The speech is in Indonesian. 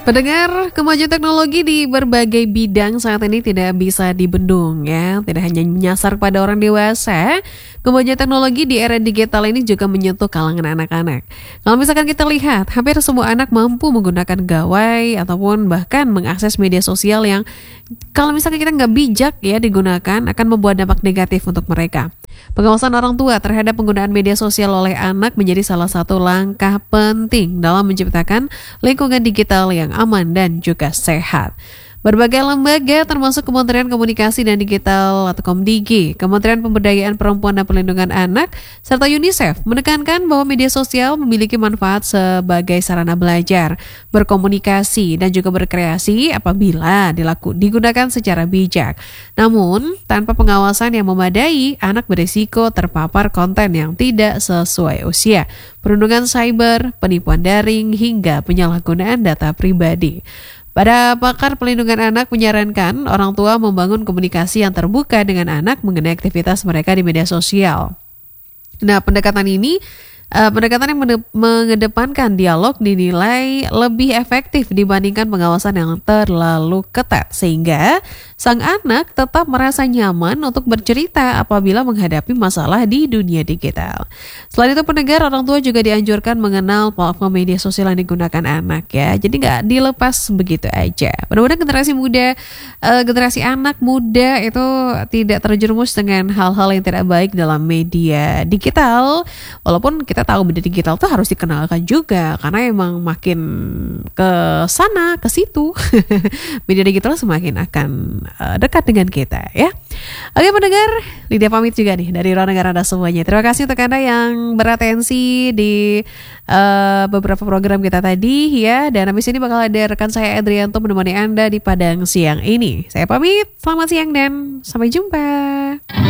Pendengar, kemajuan teknologi di berbagai bidang saat ini tidak bisa dibendung ya. Tidak hanya menyasar pada orang dewasa, kemajuan teknologi di era digital ini juga menyentuh kalangan anak-anak. Kalau misalkan kita lihat, hampir semua anak mampu menggunakan gawai ataupun bahkan mengakses media sosial yang kalau misalkan kita nggak bijak ya digunakan akan membuat dampak negatif untuk mereka. Pengawasan orang tua terhadap penggunaan media sosial oleh anak menjadi salah satu langkah penting dalam menciptakan lingkungan digital yang aman dan juga sehat. Berbagai lembaga termasuk Kementerian Komunikasi dan Digital atau Komdigi, Kementerian Pemberdayaan Perempuan dan Perlindungan Anak, serta UNICEF menekankan bahwa media sosial memiliki manfaat sebagai sarana belajar, berkomunikasi, dan juga berkreasi apabila digunakan secara bijak. Namun, tanpa pengawasan yang memadai, anak berisiko terpapar konten yang tidak sesuai usia, perundungan cyber, penipuan daring, hingga penyalahgunaan data pribadi. Para pakar pelindungan anak menyarankan orang tua membangun komunikasi yang terbuka dengan anak mengenai aktivitas mereka di media sosial. Nah, pendekatan yang mengedepankan dialog dinilai lebih efektif dibandingkan pengawasan yang terlalu ketat, sehingga sang anak tetap merasa nyaman untuk bercerita apabila menghadapi masalah di dunia digital. Selain itu, pendengar, orang tua juga dianjurkan mengenal platform media sosial yang digunakan anak ya. Jadi nggak dilepas begitu aja. Mudah-mudahan generasi anak muda itu tidak terjerumus dengan hal-hal yang tidak baik dalam media digital. Walaupun kita tahu media digital tuh harus dikenalkan juga karena emang makin ke sana ke situ media digital semakin akan dekat dengan kita ya. Oke pendengar, Lydia pamit juga nih dari Ruang Dengar Anda semuanya. Terima kasih untuk Anda yang beratensi di beberapa program kita tadi ya. Dan habis ini bakal ada rekan saya Adrianto menemani Anda di Padang siang ini. Saya pamit, selamat siang dan sampai jumpa.